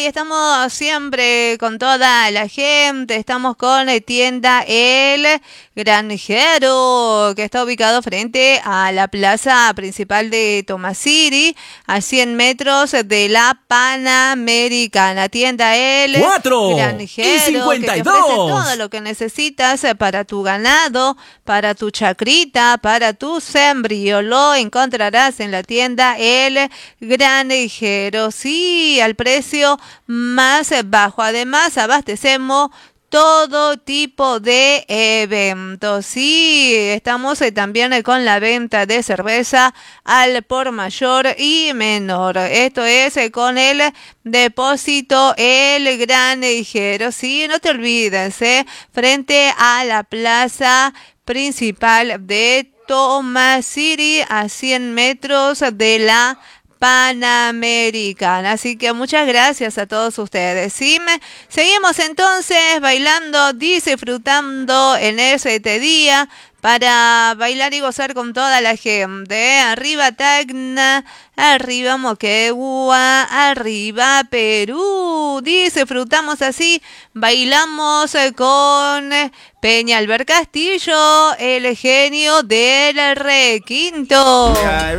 y estamos siempre con toda la gente. Estamos con tienda El Granjero, que está ubicado frente a la plaza principal de Tomasiri, a 100 metros de la Panamericana. Tienda El 4:52. que te ofrece todo lo que necesitas para tu ganado, para tu chacrita, para tu sembrío. Lo encontrarás en la tienda El Granjero, sí, al precio más bajo. Además, abastecemos todo tipo de eventos. Sí, estamos también con la venta de cerveza al por mayor y menor. Esto es con el depósito El Granjero. Sí, no te olvides, frente a la plaza principal de Tomasiri, a 100 metros de la Panamericana. Así que muchas gracias a todos ustedes. ¿Sí? Seguimos entonces bailando, disfrutando en este día para bailar y gozar con toda la gente. Arriba Tacna, arriba Moquegua, arriba Perú. Disfrutamos así, bailamos con Peñalver Castillo, el genio del requinto.